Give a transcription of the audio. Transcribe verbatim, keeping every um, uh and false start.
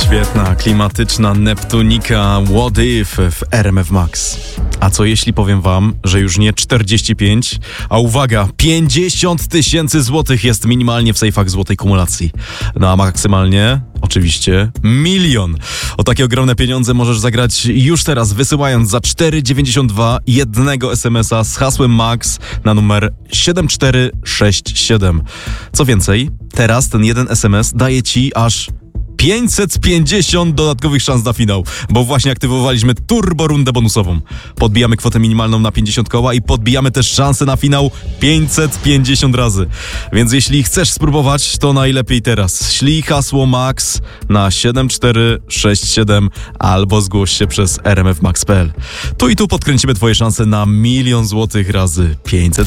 Świetna, klimatyczna Neptunika What If w R M F Max. A co jeśli powiem wam, że już nie czterdzieści pięć, a uwaga, pięćdziesiąt tysięcy złotych jest minimalnie w sejfach złotej kumulacji. No a maksymalnie, oczywiście, milion. O takie ogromne pieniądze możesz zagrać już teraz, wysyłając za cztery dziewięćdziesiąt dwa jednego es em es a z hasłem MAX na numer siedem cztery sześć siedem. Co więcej, teraz ten jeden es em es daje ci aż pięćset pięćdziesiąt dodatkowych szans na finał, bo właśnie aktywowaliśmy turbo rundę bonusową. Podbijamy kwotę minimalną na pięćdziesiąt koła i podbijamy też szansę na finał pięćset pięćdziesiąt razy. Więc jeśli chcesz spróbować, to najlepiej teraz. Ślij hasło MAX na siedem cztery sześć siedem albo zgłoś się przez r m f max kropka p l. Tu i tu podkręcimy twoje szanse na milion złotych razy pięćset.